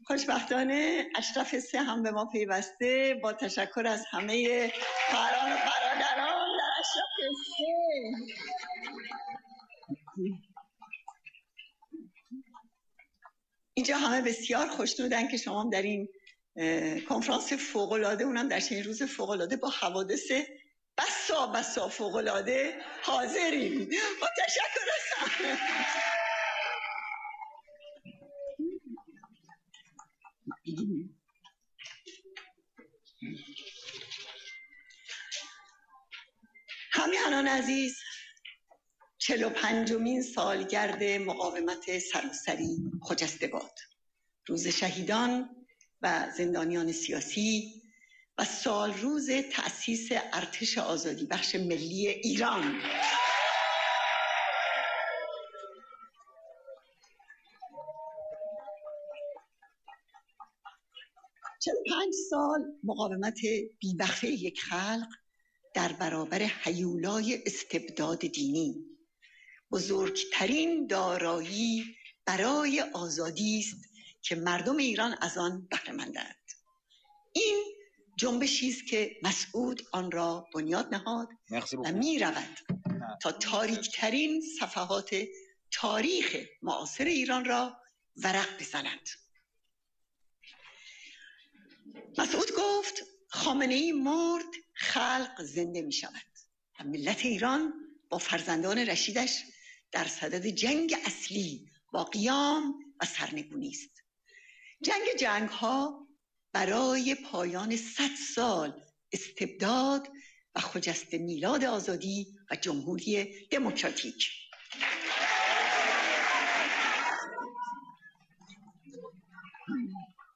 خوشبختانه اشرف سه هم به ما پیوسته. با تشکر از همه خواهران و برادران در اشرف سه. اینجا همه بسیار خوشنودن که شما در این کنفرانس فوق‌العاده، اونم در چنین روز فوق‌العاده با حوادث بسا فوق‌العاده حاضرین. با تشکر از همه. همیهنان عزیز، 45مین سالگرد مقاومت سراسری خجسته باد. روز شهیدان و زندانیان سیاسی و سال روز تأسیس ارتش آزادی بخش ملی ایران. چند 5 سال مقاومت بی‌وقفه یک خلق در برابر هیولای استبداد دینی، بزرگترین دارایی برای آزادی است که مردم ایران از آن بهره مندند. این جنبشی است که مسعود آن را بنیاد نهاد و می رود تا تاریکترین صفحات تاریخ معاصر ایران را ورق بزند. مسعود گفت خامنه‌ای مرد، خلق زنده می شود و ملت ایران با فرزندان رشیدش در صدد جنگ اصلی با قیام و سرنگونی است. جنگ ها برای پایان 100 سال استبداد و خجسته میلاد آزادی و جمهوری دموکراتیک.